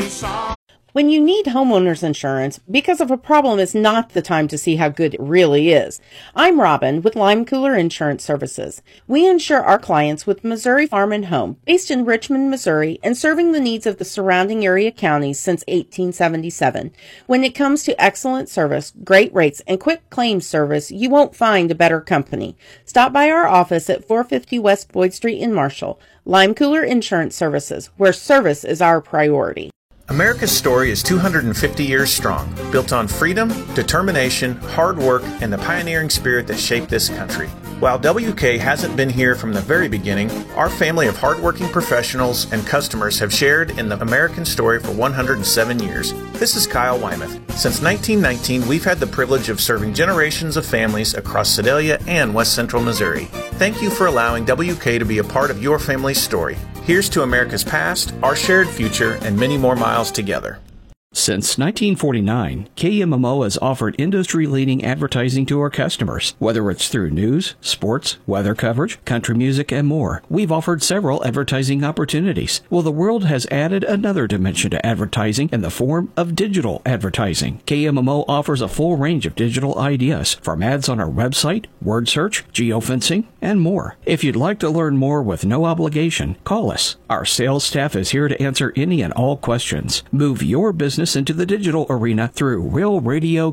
When you need homeowners insurance, because of a problem is not the time to see how good it really is. I'm Robin with Lime Cooler Insurance Services. We insure our clients with Missouri Farm and Home, based in Richmond, Missouri, and serving the needs of the surrounding area counties since 1877. When it comes to excellent service, great rates, and quick claims service, you won't find a better company. Stop by our office at 450 West Boyd Street in Marshall. Lime Cooler Insurance Services, where service is our priority. America's story is 250 years strong, built on freedom, determination, hard work, and the pioneering spirit that shaped this country. While WK hasn't been here from the very beginning, our family of hardworking professionals and customers have shared in the American story for 107 years. This is Kyle Wymuth. Since 1919, we've had the privilege of serving generations of families across Sedalia and West Central Missouri. Thank you for allowing WK to be a part of your family's story. Here's to America's past, our shared future, and many more miles together. Since 1949, KMMO has offered industry-leading advertising to our customers. Whether it's through news, sports, weather coverage, country music, and more, we've offered several advertising opportunities. Well, the world has added another dimension to advertising in the form of digital advertising. KMMO offers a full range of digital ideas, from ads on our website, word search, geofencing, and more. If you'd like to learn more with no obligation, call us. Our sales staff is here to answer any and all questions. Move your business into the digital arena through Real Radio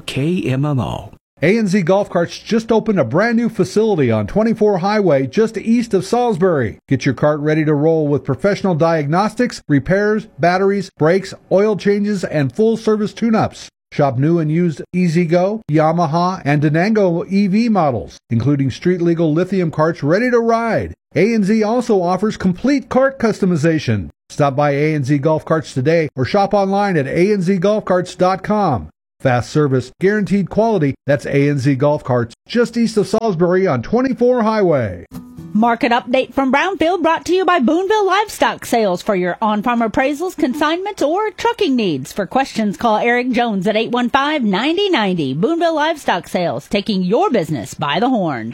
KMMO. A&Z Golf Carts just opened a brand new facility on 24 Highway just east of Salisbury. Get your cart ready to roll with professional diagnostics, repairs, batteries, brakes, oil changes, and full service tune-ups. Shop new and used E-Z-Go, Yamaha, and Denango EV models, including street-legal lithium carts ready to ride. A&Z also offers complete cart customization. Stop by A&Z Golf Carts today or shop online at anzgolfcarts.com. Fast service, guaranteed quality. That's A&Z Golf Carts, just east of Salisbury on 24 Highway. Market update from Brownfield brought to you by Boonville Livestock Sales for your on-farm appraisals, consignments, or trucking needs. For questions, call Eric Jones at 815-9090. Boonville Livestock Sales, taking your business by the horns.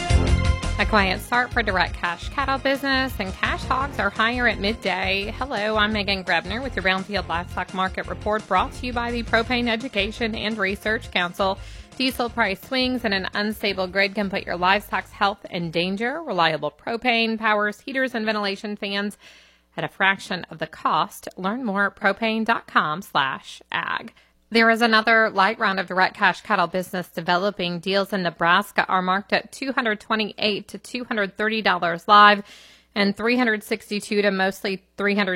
A client start for direct cash cattle business, and cash hogs are higher at midday. Hello, I'm Megan Grebner with your Brownfield Livestock Market Report, brought to you by the Propane Education and Research Council. Diesel price swings and an unstable grid can put your livestock's health in danger. Reliable propane powers heaters and ventilation fans at a fraction of the cost. Learn more at propane.com/ag. There is another light round of direct cash cattle business developing. Deals in Nebraska are marked at $228 to $230 live and $362 to mostly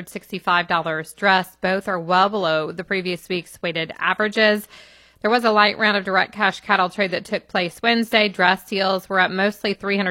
$365 dressed. Both are well below the previous week's weighted averages. There was a light round of direct cash cattle trade that took place Wednesday. Dress deals were at mostly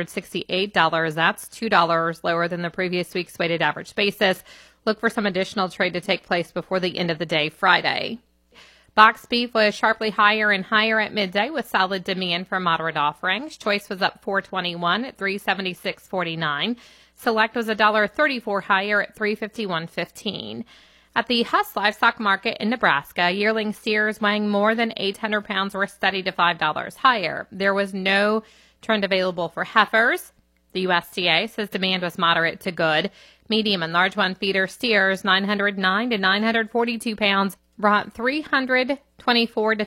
$368. That's $2 lower than the previous week's weighted average basis. Look for some additional trade to take place before the end of the day Friday. Box beef was sharply higher and higher at midday with solid demand for moderate offerings. Choice was up $4.21 at $376.49. Select was $1.34 higher at $351.15. At the Huss Livestock Market in Nebraska, yearling steers weighing more than 800 pounds were steady to $5 higher. There was no trend available for heifers. The USDA says demand was moderate to good. Medium and large one feeder steers, 909 to 942 pounds, brought $324 to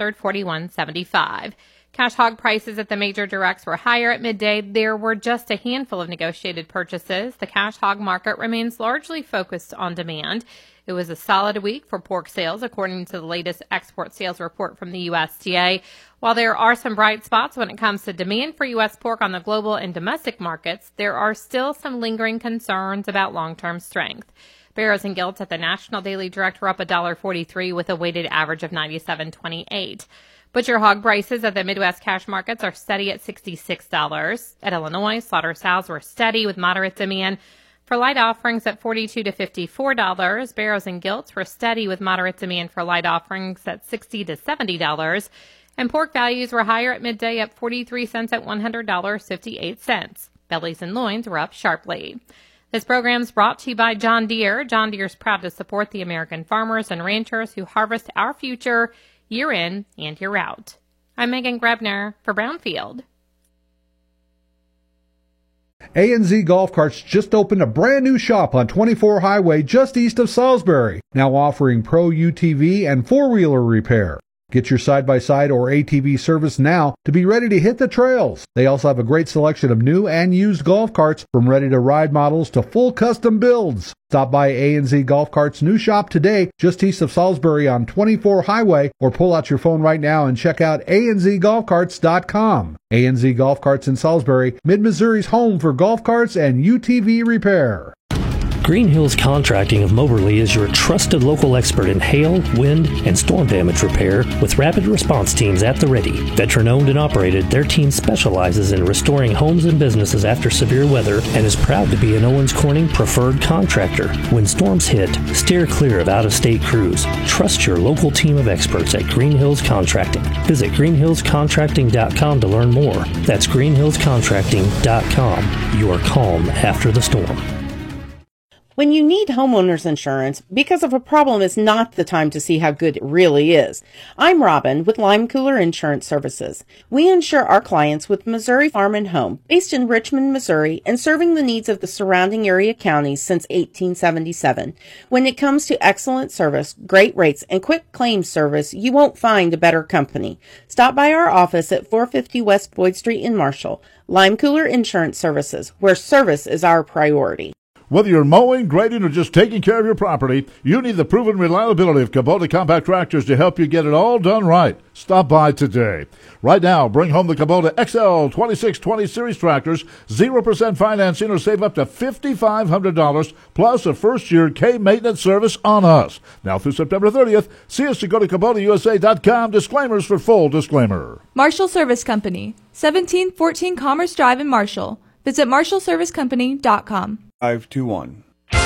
$341.75. Cash hog prices at the major directs were higher at midday. There were just a handful of negotiated purchases. The cash hog market remains largely focused on demand. It was a solid week for pork sales, according to the latest export sales report from the USDA. While there are some bright spots when it comes to demand for U.S. pork on the global and domestic markets, there are still some lingering concerns about long-term strength. Barrows and Gilts at the National Daily Direct were up $1.43 with a weighted average of $97.28. Butcher hog prices at the Midwest cash markets are steady at $66. At Illinois, slaughter sows were steady with moderate demand. For light offerings at $42 to $54, Barrows and Gilts were steady with moderate demand for light offerings at $60 to $70. And pork values were higher at midday, up 43 cents at $100.58. Bellies and loins were up sharply. This program is brought to you by John Deere. John Deere is proud to support the American farmers and ranchers who harvest our future year in and year out. I'm Megan Grebner for Brownfield. A&Z Golf Carts just opened a brand new shop on 24 Highway just east of Salisbury, now offering Pro UTV and four-wheeler repair. Get your side-by-side or ATV service now to be ready to hit the trails. They also have a great selection of new and used golf carts, from ready-to-ride models to full custom builds. Stop by A&Z Golf Carts' new shop today, just east of Salisbury on 24 Highway, or pull out your phone right now and check out anzgolfcarts.com. A&Z Golf Carts in Salisbury, Mid-Missouri's home for golf carts and UTV repair. Green Hills Contracting of Moberly is your trusted local expert in hail, wind, and storm damage repair with rapid response teams at the ready. Veteran-owned and operated, their team specializes in restoring homes and businesses after severe weather and is proud to be an Owens Corning preferred contractor. When storms hit, steer clear of out-of-state crews. Trust your local team of experts at Green Hills Contracting. Visit greenhillscontracting.com to learn more. That's greenhillscontracting.com. Your calm after the storm. When you need homeowners insurance, because of a problem is not the time to see how good it really is. I'm Robin with Lime Cooler Insurance Services. We insure our clients with Missouri Farm and Home, based in Richmond, Missouri, and serving the needs of the surrounding area counties since 1877. When it comes to excellent service, great rates, and quick claims service, you won't find a better company. Stop by our office at 450 West Boyd Street in Marshall. Lime Cooler Insurance Services, where service is our priority. Whether you're mowing, grading, or just taking care of your property, you need the proven reliability of Kubota compact tractors to help you get it all done right. Stop by today. Right now, bring home the Kubota XL 2620 Series tractors, 0% financing, or save up to $5,500, plus a first-year K-maintenance service on us. Now through September 30th, see us to go to KubotaUSA.com. Disclaimers for full disclaimer. Marshall Service Company, 1714 Commerce Drive in Marshall. Visit MarshallServiceCompany.com. 521.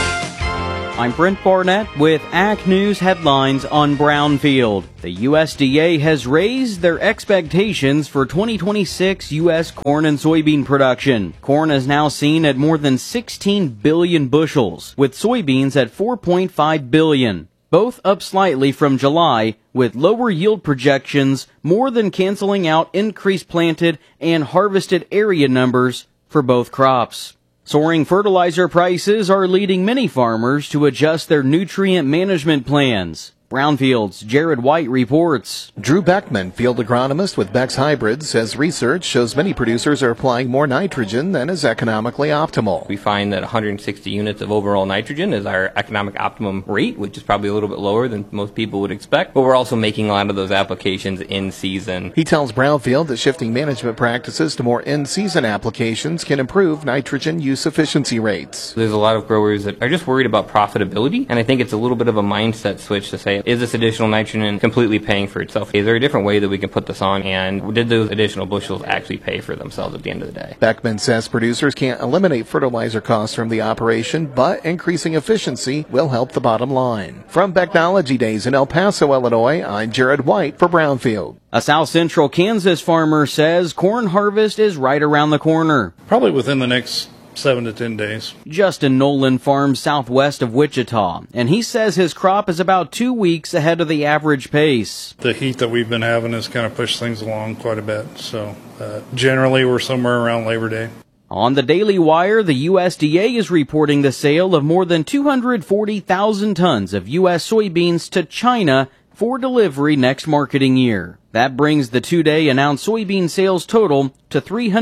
I'm Brent Barnett with AC News headlines on Brownfield. The USDA has raised their expectations for 2026 U.S. corn and soybean production. Corn is now seen at more than 16 billion bushels, with soybeans at 4.5 billion. Both up slightly from July, with lower yield projections more than canceling out increased planted and harvested area numbers for both crops. Soaring fertilizer prices are leading many farmers to adjust their nutrient management plans. Brownfield's Jared White reports. Drew Beckman, field agronomist with Beck's Hybrids, says research shows many producers are applying more nitrogen than is economically optimal. We find that 160 units of overall nitrogen is our economic optimum rate, which is probably a little bit lower than most people would expect, but we're also making a lot of those applications in season. He tells Brownfield that shifting management practices to more in-season applications can improve nitrogen use efficiency rates. There's a lot of growers that are just worried about profitability, and I think it's a little bit of a mindset switch to say, is this additional nitrogen completely paying for itself? Is there a different way that we can put this on, and did those additional bushels actually pay for themselves at the end of the day? Beckman says producers can't eliminate fertilizer costs from the operation, but increasing efficiency will help the bottom line. From Becknology Days in El Paso, Illinois, I'm Jared White for Brownfield. A South Central Kansas farmer says corn harvest is right around the corner. Probably within the next 7 to 10 days. Justin Nolan farms southwest of Wichita, and he says his crop is about 2 weeks ahead of the average pace. The heat that we've been having has kind of pushed things along quite a bit, so generally we're somewhere around Labor Day. On the Daily Wire, the USDA is reporting the sale of more than 240,000 tons of U.S. soybeans to China for delivery next marketing year. That brings the two-day announced soybean sales total to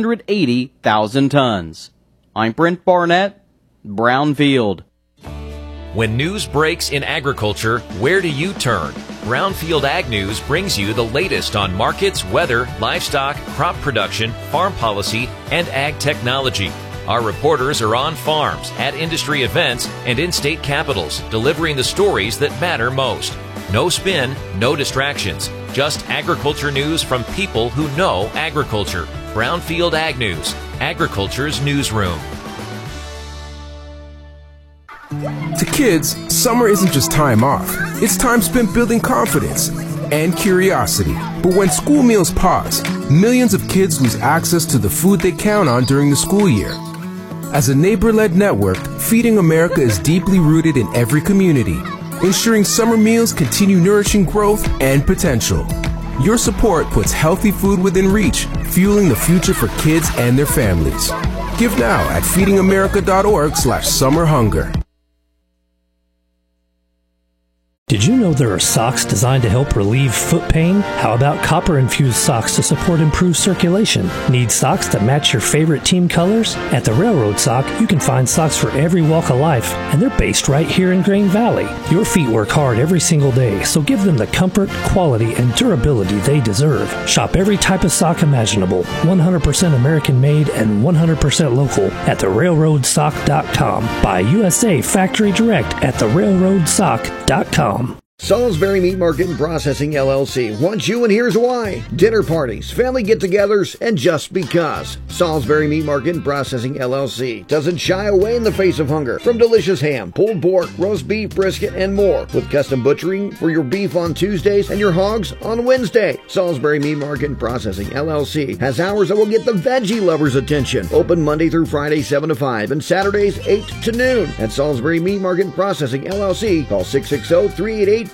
380,000 tons. I'm Brent Barnett, Brownfield. When news breaks in agriculture, where do you turn? Brownfield Ag News brings you the latest on markets, weather, livestock, crop production, farm policy, and ag technology. Our reporters are on farms, at industry events, and in state capitals, delivering the stories that matter most. No spin, no distractions, just agriculture news from people who know agriculture. Brownfield Ag News, agriculture's newsroom. To kids, summer isn't just time off. It's time spent building confidence and curiosity. But when school meals pause, millions of kids lose access to the food they count on during the school year. As a neighbor-led network, Feeding America is deeply rooted in every community, ensuring summer meals continue nourishing growth and potential. Your support puts healthy food within reach, fueling the future for kids and their families. Give now at feedingamerica.org/summerhunger. Did you know there are socks designed to help relieve foot pain? How about copper-infused socks to support improved circulation? Need socks that match your favorite team colors? At the Railroad Sock, you can find socks for every walk of life, and they're based right here in Grain Valley. Your feet work hard every single day, so give them the comfort, quality, and durability they deserve. Shop every type of sock imaginable, 100% American-made and 100% local at therailroadsock.com. Buy USA Factory Direct at therailroadsock.com. Salisbury Meat Market and Processing LLC wants you, and here's why. Dinner parties, family get-togethers, and just because. Salisbury Meat Market and Processing LLC doesn't shy away in the face of hunger. From delicious ham, pulled pork, roast beef, brisket, and more. With custom butchering for your beef on Tuesdays and your hogs on Wednesday. Salisbury Meat Market and Processing LLC has hours that will get the veggie lovers' attention. Open Monday through Friday 7 to 5 and Saturdays 8 to noon. At Salisbury Meat Market and Processing LLC, call 660-388-5816.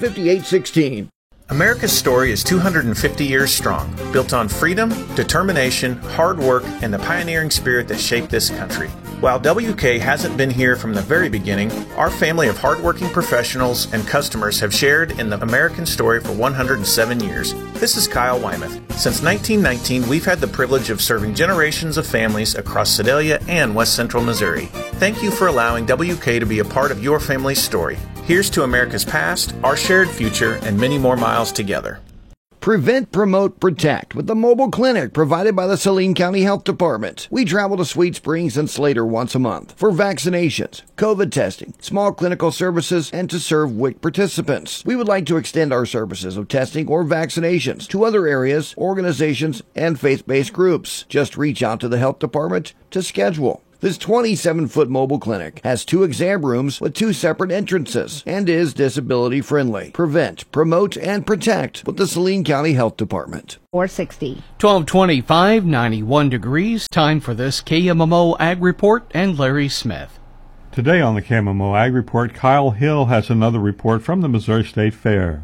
America's story is 250 years strong, built on freedom, determination, hard work, and the pioneering spirit that shaped this country. While WK hasn't been here from the very beginning, our family of hardworking professionals and customers have shared in the American story for 107 years. This is Kyle Wymuth. Since 1919, we've had the privilege of serving generations of families across Sedalia and West Central Missouri. Thank you for allowing WK to be a part of your family's story. Here's to America's past, our shared future, and many more miles together. Prevent, Promote, Protect with the mobile clinic provided by the Saline County Health Department. We travel to Sweet Springs and Slater once a month for vaccinations, COVID testing, small clinical services, and to serve WIC participants. We would like to extend our services of testing or vaccinations to other areas, organizations, and faith-based groups. Just reach out to the health department to schedule. This 27-foot mobile clinic has 2 exam rooms with 2 separate entrances and is disability friendly. Prevent, Promote, and Protect with the Saline County Health Department. 460. 1225, 91 degrees. Time for this KMMO Ag Report and Larry Smith. Today on the KMMO Ag Report, Kyle Hill has another report from the Missouri State Fair.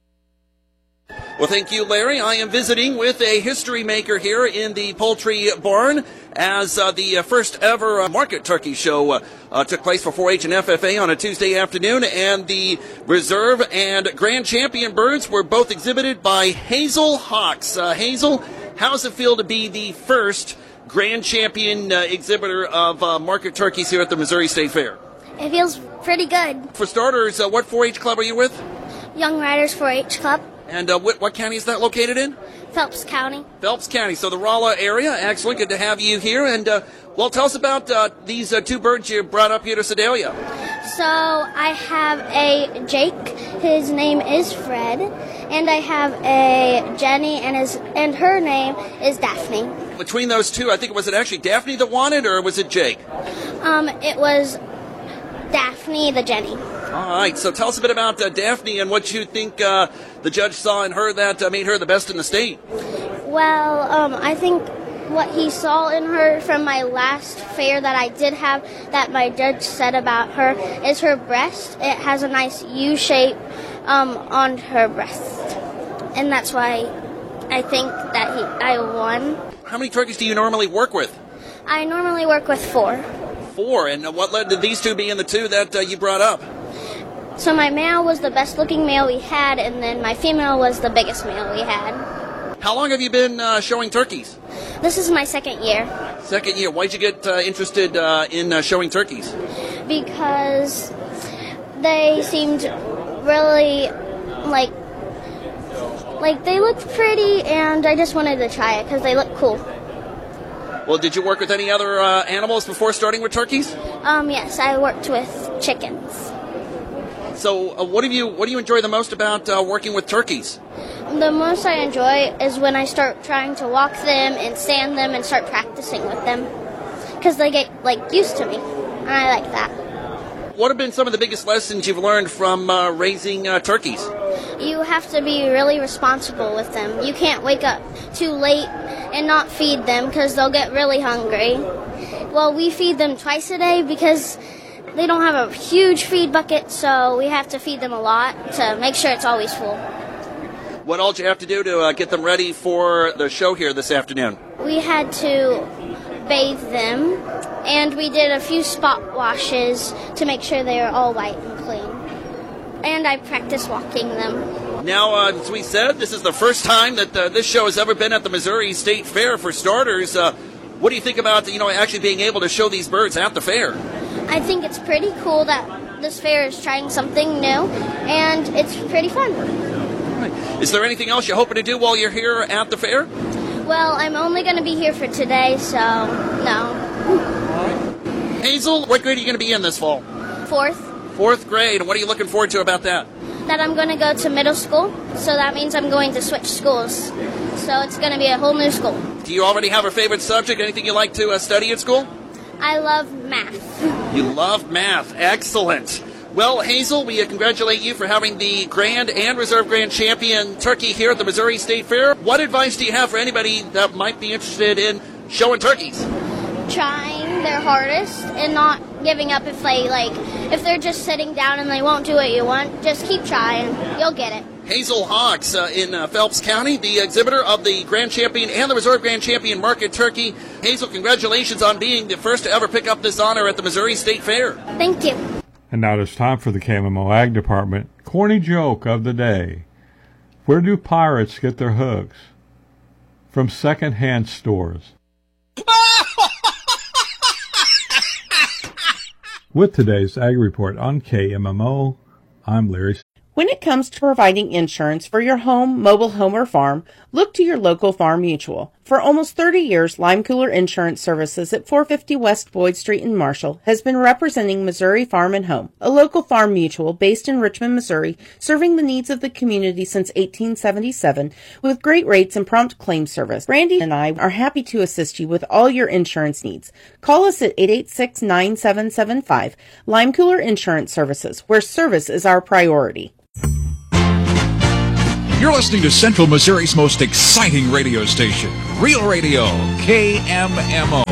Well, thank you, Larry. I am visiting with a history maker here in the poultry barn as the first ever market turkey show took place for 4-H and FFA on a Tuesday afternoon, and the reserve and grand champion birds were both exhibited by Hazel Hawks. Hazel, how does it feel to be the first grand champion exhibitor of market turkeys here at the Missouri State Fair? It feels pretty good. For starters, what 4-H club are you with? Young Riders 4-H Club. And what county is that located in? Phelps County. Phelps County, so the Rolla area. Excellent, good to have you here. And, well, tell us about these 2 birds you brought up here to Sedalia. So I have a Jake, his name is Fred, and I have a Jenny, and her name is Daphne. Between those 2, I think, was it actually Daphne that won it, or was it Jake? It was Daphne the Jenny. All right, so tell us a bit about Daphne and what you think the judge saw in her that made her the best in the state. Well, I think what he saw in her from my last fair that I did have that my judge said about her is her breast. It has a nice U shape on her breast, and that's why I think that I won. How many turkeys do you normally work with? I normally work with 4. 4, and what led to these 2 being the 2 that you brought up? So my male was the best looking male we had, and then my female was the biggest male we had. How long have you been showing turkeys? This is my 2nd year. 2nd year. Why'd you get interested in showing turkeys? Because they seemed really like they looked pretty, and I just wanted to try it because they look cool. Well, did you work with any other animals before starting with turkeys? Yes, I worked with chickens. So, what do you enjoy the most about working with turkeys? The most I enjoy is when I start trying to walk them and stand them and start practicing with them, because they get used to me, and I like that. What have been some of the biggest lessons you've learned from raising turkeys? You have to be really responsible with them. You can't wake up too late and not feed them because they'll get really hungry. Well, we feed them twice a day because they don't have a huge feed bucket, so we have to feed them a lot to make sure it's always full. What all did you have to do to get them ready for the show here this afternoon? We had to bathe them and we did a few spot washes to make sure they were all white and clean. And I practiced walking them. Now, as we said, this is the first time that this show has ever been at the Missouri State Fair. For starters, what do you think about actually being able to show these birds at the fair? I think it's pretty cool that this fair is trying something new, and it's pretty fun. Is there anything else you're hoping to do while you're here at the fair? Well, I'm only going to be here for today, so no. Hazel, what grade are you going to be in this fall? Fourth grade. What are you looking forward to about that? That I'm going to go to middle school, so that means I'm going to switch schools. So it's going to be a whole new school. Do you already have a favorite subject? Anything you like to study at school? I love math. You love math. Excellent. Well, Hazel, we congratulate you for having the Grand and Reserve Grand Champion turkey here at the Missouri State Fair. What advice do you have for anybody that might be interested in showing turkeys? Trying their hardest and not giving up if they're just sitting down and they won't do what you want. Just keep trying. You'll get it. Hazel Hawks in Phelps County, the exhibitor of the Grand Champion and the Reserve Grand Champion Market Turkey. Hazel, congratulations on being the first to ever pick up this honor at the Missouri State Fair. Thank you. And now it's time for the KMMO Ag Department. Corny joke of the day. Where do pirates get their hooks? From second-hand stores. With today's Ag Report on KMMO, I'm Larry. When it comes to providing insurance for your home, mobile home, or farm, look to your local Farm Mutual. For almost 30 years, Lime Cooler Insurance Services at 450 West Boyd Street in Marshall has been representing Missouri Farm and Home, a local farm mutual based in Richmond, Missouri, serving the needs of the community since 1877 with great rates and prompt claim service. Brandy and I are happy to assist you with all your insurance needs. Call us at 886-9775, Lime Cooler Insurance Services, where service is our priority. You're listening to Central Missouri's most exciting radio station, Real Radio, KMMO.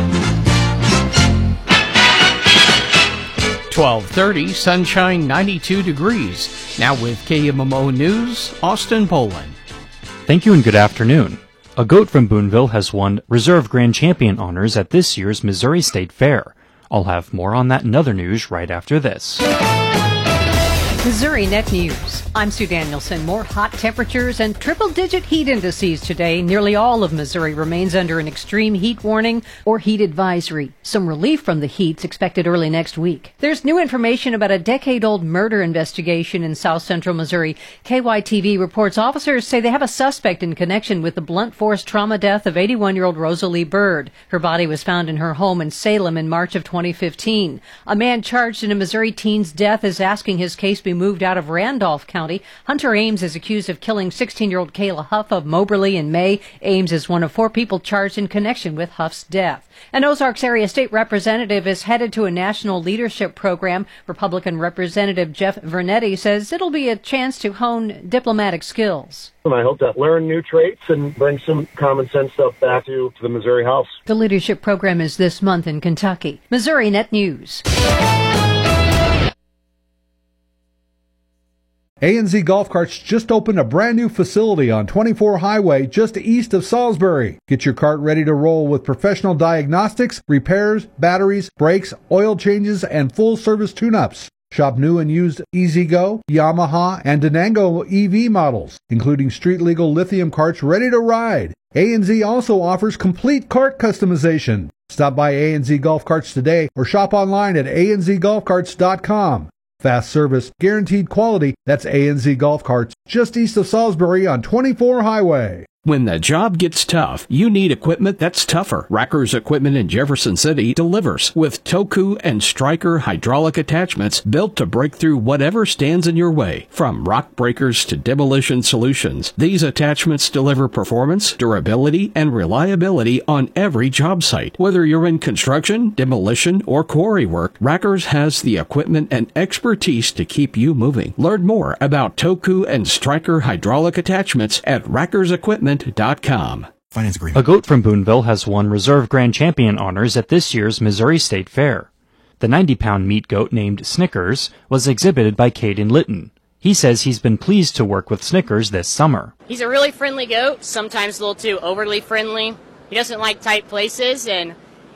12:30, sunshine 92 degrees. Now with KMMO News, Austin Poland. Thank you and good afternoon. A goat from Boonville has won Reserve Grand Champion honors at this year's Missouri State Fair. I'll have more on that and other news right after this. Missouri Net News. I'm Sue Danielson. More hot temperatures and triple-digit heat indices today. Nearly all of Missouri remains under an extreme heat warning or heat advisory. Some relief from the heat's expected early next week. There's new information about a decade-old murder investigation in south central Missouri. KYTV reports officers say they have a suspect in connection with the blunt force trauma death of 81-year-old Rosalie Bird. Her body was found in her home in Salem in March of 2015. A man charged in a Missouri teen's death is asking his case be moved out of Randolph County. Hunter Ames is accused of killing 16-year-old Kayla Huff of Moberly in May. Ames is one of 4 people charged in connection with Huff's death. An Ozarks area state representative is headed to a national leadership program. Republican Representative Jeff Vernetti says it'll be a chance to hone diplomatic skills. And I hope that learn new traits and bring some common sense stuff back to the Missouri House. The leadership program is this month in Kentucky. Missouri Net News. A&Z Golf Carts just opened a brand new facility on 24 Highway just east of Salisbury. Get your cart ready to roll with professional diagnostics, repairs, batteries, brakes, oil changes, and full service tune-ups. Shop new and used E-Z-Go, Yamaha, and Denango EV models, including street-legal lithium carts ready to ride. A&Z also offers complete cart customization. Stop by A&Z Golf Carts today or shop online at anzgolfcarts.com. Fast service, guaranteed quality. That's A&Z Golf Carts, just east of Salisbury on 24 Highway. When the job gets tough, you need equipment that's tougher. Racker's Equipment in Jefferson City delivers with Toku and Stryker hydraulic attachments built to break through whatever stands in your way. From rock breakers to demolition solutions, these attachments deliver performance, durability, and reliability on every job site. Whether you're in construction, demolition, or quarry work, Racker's has the equipment and expertise to keep you moving. Learn more about Toku and Stryker hydraulic attachments at rackersequipment.com. Finance agreement. A goat from Boonville has won Reserve Grand Champion honors at this year's Missouri State Fair. The 90-pound meat goat named Snickers was exhibited by Caden Litton. He says he's been pleased to work with Snickers this summer. He's a really friendly goat, sometimes a little too overly friendly. He doesn't like tight places, and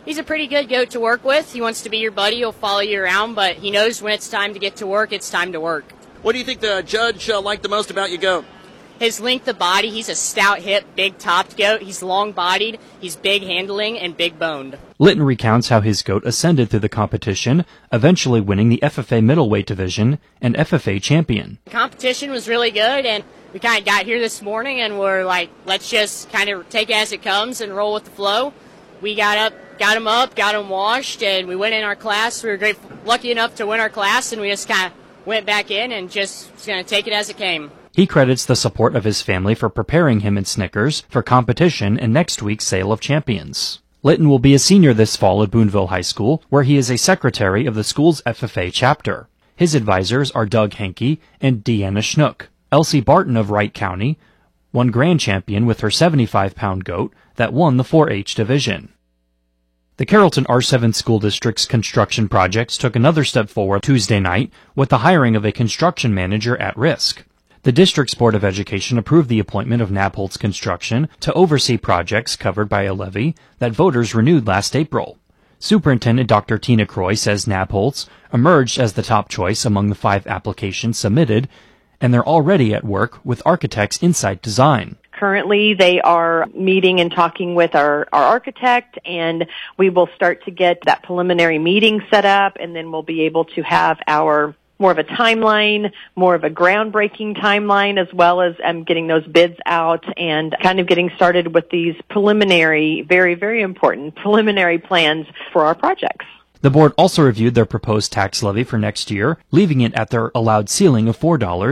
He's a pretty good goat to work with. He wants to be your buddy. He'll follow you around, but he knows when it's time to get to work, it's time to work. What do you think the judge liked the most about your goat? His length of body. He's a stout hip, big-topped goat. He's long-bodied, he's big handling, and big-boned. Litton recounts how his goat ascended through the competition, eventually winning the FFA middleweight division and FFA champion. The competition was really good, and we kind of got here this morning, and we're like, let's just kind of take it as it comes and roll with the flow. We got him up, got him washed, and we went in our class. We were lucky enough to win our class, and we just kind of went back in and just going to take it as it came. He credits the support of his family for preparing him and Snickers for competition and next week's Sale of Champions. Litton will be a senior this fall at Boonville High School, where he is a secretary of the school's FFA chapter. His advisors are Doug Henke and Deanna Schnook. Elsie Barton of Wright County won grand champion with her 75-pound goat that won the 4-H division. The Carrollton R7 School District's construction projects took another step forward Tuesday night with the hiring of a construction manager at risk. The district's Board of Education approved the appointment of Nabholz Construction to oversee projects covered by a levy that voters renewed last April. Superintendent Dr. Tina Croy says Nabholz emerged as the top choice among the 5 applications submitted, and they're already at work with Architects Insight Design. Currently, they are meeting and talking with our architect, and we will start to get that preliminary meeting set up, and then we'll be able to have our more of a timeline, more of a groundbreaking timeline, as well as getting those bids out and kind of getting started with these preliminary, very, very important preliminary plans for our projects. The board also reviewed their proposed tax levy for next year, leaving it at their allowed ceiling of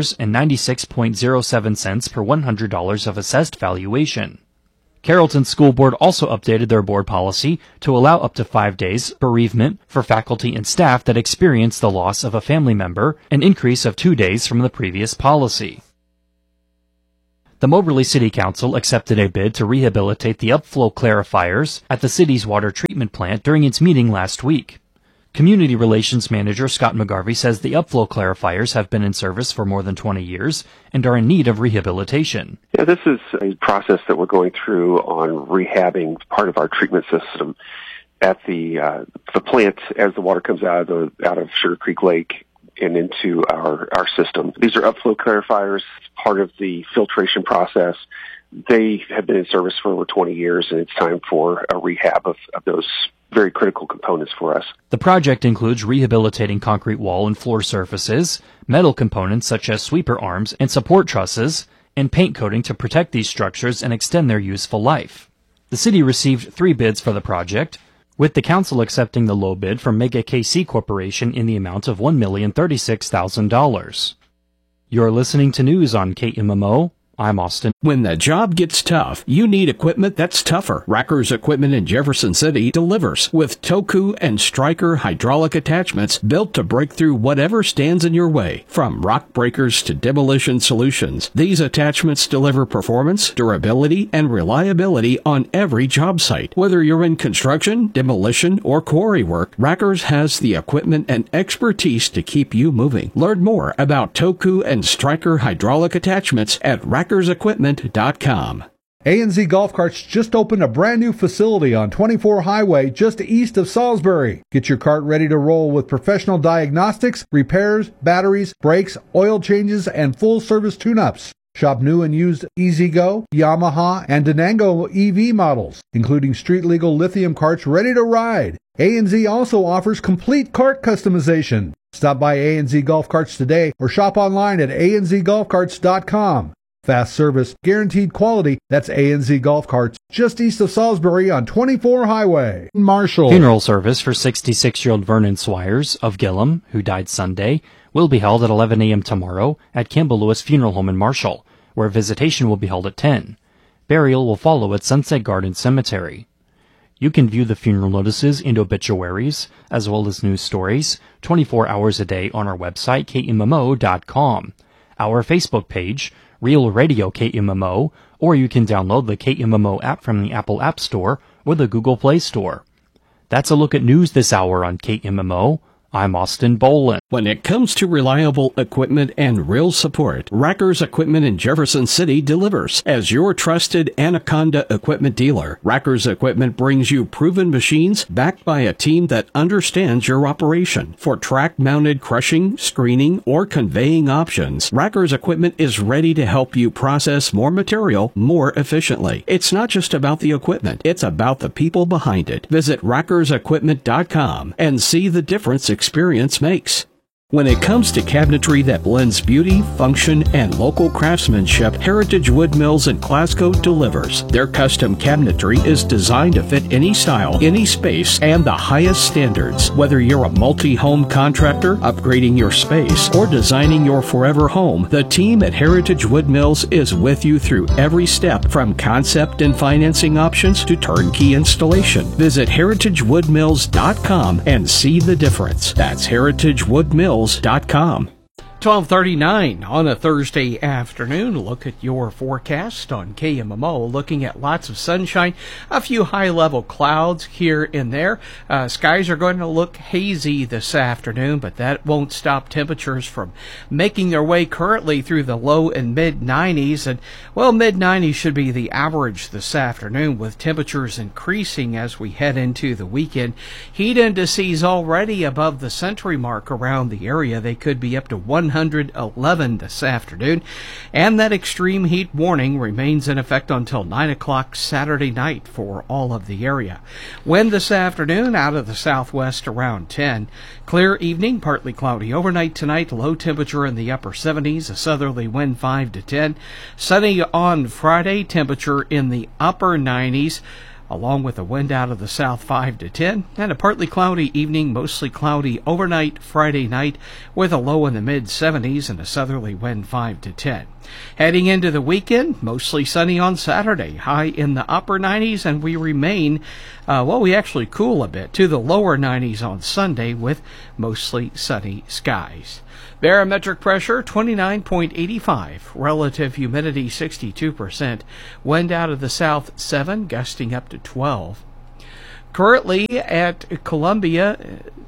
$4.96.07 per $100 of assessed valuation. Carrollton School Board also updated their board policy to allow up to 5 days bereavement for faculty and staff that experience the loss of a family member, an increase of 2 days from the previous policy. The Moberly City Council accepted a bid to rehabilitate the upflow clarifiers at the city's water treatment plant during its meeting last week. Community Relations Manager Scott McGarvey says the upflow clarifiers have been in service for more than 20 years and are in need of rehabilitation. Yeah, this is a process that we're going through on rehabbing part of our treatment system at the plant as the water comes out of Sugar Creek Lake and into our system. These are upflow clarifiers, part of the filtration process. They have been in service for over 20 years, and it's time for a rehab of those very critical components for us. The project includes rehabilitating concrete wall and floor surfaces, metal components such as sweeper arms and support trusses, and paint coating to protect these structures and extend their useful life. The city received 3 bids for the project, with the council accepting the low bid from Mega KC Corporation in the amount of $1,036,000. You're listening to news on KMMO. I'm Austin. When the job gets tough, you need equipment that's tougher. Racker's Equipment in Jefferson City delivers with Toku and Stryker hydraulic attachments built to break through whatever stands in your way. From rock breakers to demolition solutions, these attachments deliver performance, durability, and reliability on every job site. Whether you're in construction, demolition, or quarry work, Racker's has the equipment and expertise to keep you moving. Learn more about Toku and Stryker hydraulic attachments at RackersEquipment.com. A&Z Golf Carts just opened a brand new facility on 24 Highway just east of Salisbury. Get your cart ready to roll with professional diagnostics, repairs, batteries, brakes, oil changes, and full service tune-ups. Shop new and used EasyGo, Yamaha, and Denango EV models, including street-legal lithium carts ready to ride. A&Z also offers complete cart customization. Stop by A&Z Golf Carts today or shop online at anzgolfcarts.com. Fast service, guaranteed quality. That's A&Z Golf Carts, just east of Salisbury on 24 Highway. Marshall. Funeral service for 66-year-old Vernon Swires of Gillum, who died Sunday, will be held at 11 a.m. tomorrow at Campbell Lewis Funeral Home in Marshall, where visitation will be held at 10. Burial will follow at Sunset Garden Cemetery. You can view the funeral notices and obituaries, as well as news stories, 24 hours a day on our website, KMMO.com, our Facebook page, Real Radio KMMO, or you can download the KMMO app from the Apple App Store or the Google Play Store. That's a look at news this hour on KMMO. I'm Austin Bolin. When it comes to reliable equipment and real support, Rackers Equipment in Jefferson City delivers. As your trusted Anaconda equipment dealer, Rackers Equipment brings you proven machines backed by a team that understands your operation. For track-mounted crushing, screening, or conveying options, Rackers Equipment is ready to help you process more material more efficiently. It's not just about the equipment, it's about the people behind it. Visit rackersequipment.com and see the difference experience makes. When it comes to cabinetry that blends beauty, function, and local craftsmanship, Heritage Wood Mills in Glasgow delivers. Their custom cabinetry is designed to fit any style, any space, and the highest standards. Whether you're a multi-home contractor, upgrading your space, or designing your forever home, the team at Heritage Wood Mills is with you through every step, from concept and financing options to turnkey installation. Visit heritagewoodmills.com and see the difference. That's heritagewoodmills.com. 12:39 on a Thursday afternoon. Look at your forecast on KMMO. Looking at lots of sunshine, a few high-level clouds here and there. Skies are going to look hazy this afternoon, but that won't stop temperatures from making their way currently through the low and mid-90s. And, well, mid-90s should be the average this afternoon, with temperatures increasing as we head into the weekend. Heat indices already above the century mark around the area. They could be up to 111 this afternoon, and that extreme heat warning remains in effect until 9 o'clock Saturday night for all of the area. Wind this afternoon out of the southwest around 10. Clear evening, partly cloudy overnight tonight, low temperature in the upper 70s, a southerly wind 5 to 10. Sunny on Friday, temperature in the upper 90s, along with a wind out of the south 5 to 10, and a partly cloudy evening, mostly cloudy overnight Friday night, with a low in the mid-70s and a southerly wind 5 to 10. Heading into the weekend, mostly sunny on Saturday, high in the upper 90s, and we remain, we actually cool a bit to the lower 90s on Sunday with mostly sunny skies. Barometric pressure 29.85, relative humidity 62%, wind out of the south 7, gusting up to 12. Currently at Columbia,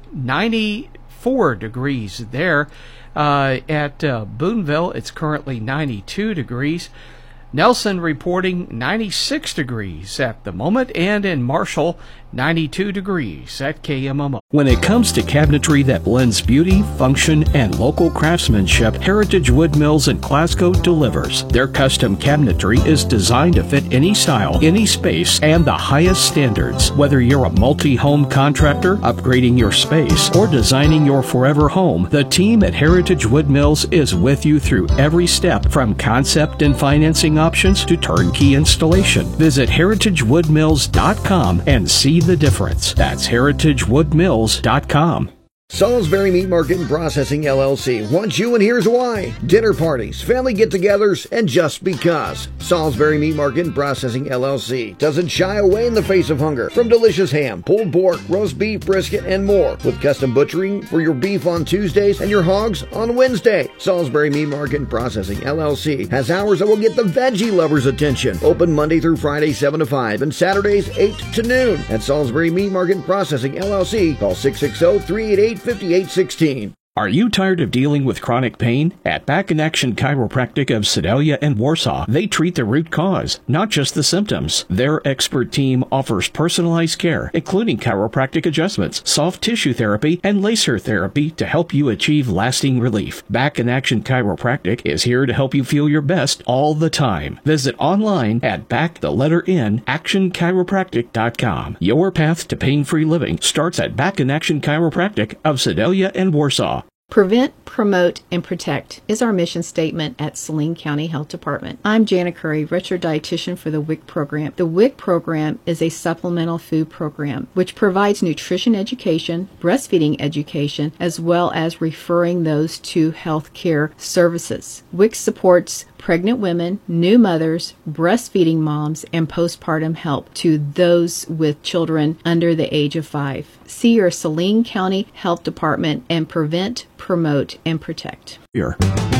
94 degrees there. At Boonville, it's currently 92 degrees. Nelson reporting 96 degrees at the moment, and in Marshall, 92 degrees at KMMO. When it comes to cabinetry that blends beauty, function, and local craftsmanship, Heritage Wood Mills in Glasgow delivers. Their custom cabinetry is designed to fit any style, any space, and the highest standards. Whether you're a multi-home contractor, upgrading your space, or designing your forever home, the team at Heritage Wood Mills is with you through every step, from concept and financing options to turnkey installation. Visit heritagewoodmills.com and see the difference. That's heritagewoodmills.com. Salisbury Meat Market and Processing LLC wants you, and here's why. Dinner parties, family get-togethers, and just because. Salisbury Meat Market and Processing LLC doesn't shy away in the face of hunger. From delicious ham, pulled pork, roast beef, brisket, and more, with custom butchering for your beef on Tuesdays and your hogs on Wednesday. Salisbury Meat Market and Processing LLC has hours that will get the veggie lovers' attention. Open Monday through Friday 7 to 5 and Saturdays 8 to noon. At Salisbury Meat Market and Processing LLC, call 660-388-5816. Are you tired of dealing with chronic pain? At Back in Action Chiropractic of Sedalia and Warsaw, they treat the root cause, not just the symptoms. Their expert team offers personalized care, including chiropractic adjustments, soft tissue therapy, and laser therapy to help you achieve lasting relief. Back in Action Chiropractic is here to help you feel your best all the time. Visit online at actionchiropractic.com. Your path to pain-free living starts at Back in Action Chiropractic of Sedalia and Warsaw. Prevent, promote, and protect is our mission statement at Saline County Health Department. I'm Jana Curry, registered dietitian for the WIC program. The WIC program is a supplemental food program which provides nutrition education, breastfeeding education, as well as referring those to health care services. WIC supports pregnant women, new mothers, breastfeeding moms, and postpartum help to those with children under the age of 5. See your Saline County Health Department and prevent, promote, and protect. Here.